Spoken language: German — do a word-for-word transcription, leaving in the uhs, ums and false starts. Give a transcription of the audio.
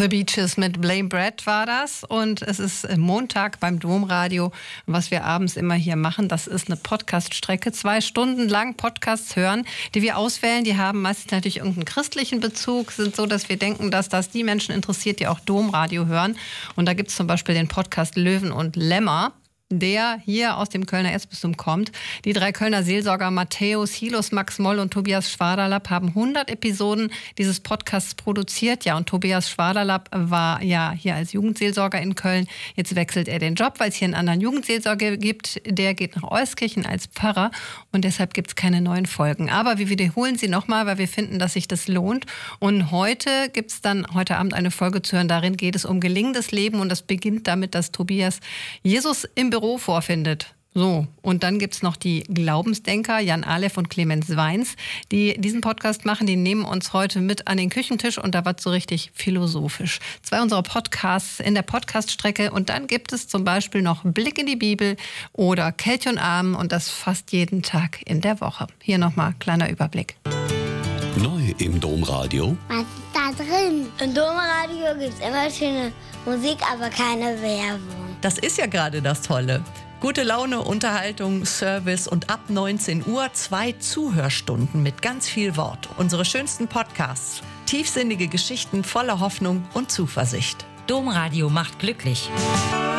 The Beaches mit Blame Brett war das und es ist Montag beim Domradio. Was wir abends immer hier machen, das ist eine Podcast-Strecke. Zwei Stunden lang Podcasts hören, die wir auswählen. Die haben meistens natürlich irgendeinen christlichen Bezug, sind so, dass wir denken, dass das die Menschen interessiert, die auch Domradio hören. Und da gibt es zum Beispiel den Podcast Löwen und Lämmer, der hier aus dem Kölner Erzbistum kommt. Die drei Kölner Seelsorger Matthäus Hilus, Max Moll und Tobias Schwaderlapp haben hundert Episoden dieses Podcasts produziert. Ja, und Tobias Schwaderlapp war ja hier als Jugendseelsorger in Köln. Jetzt wechselt er den Job, weil es hier einen anderen Jugendseelsorger gibt. Der geht nach Euskirchen als Pfarrer und deshalb gibt es keine neuen Folgen. Aber wir wiederholen sie nochmal, weil wir finden, dass sich das lohnt. Und heute gibt es dann heute Abend eine Folge zu hören. Darin geht es um gelingendes Leben und das beginnt damit, dass Tobias Jesus im Büro vorfindet. So, und dann gibt es noch die Glaubensdenker, Jan Aleph und Clemens Weins, die diesen Podcast machen. Die nehmen uns heute mit an den Küchentisch und da wird so richtig philosophisch. Zwei unserer Podcasts in der Podcast-Strecke und dann gibt es zum Beispiel noch Blick in die Bibel oder Kelch und Arm und das fast jeden Tag in der Woche. Hier nochmal kleiner Überblick. Neu im Domradio. Was ist da drin? Im Domradio gibt es immer schöne Musik, aber keine Werbung. Das ist ja gerade das Tolle. Gute Laune, Unterhaltung, Service und ab neunzehn Uhr zwei Zuhörstunden mit ganz viel Wort. Unsere schönsten Podcasts. Tiefsinnige Geschichten voller Hoffnung und Zuversicht. Domradio macht glücklich.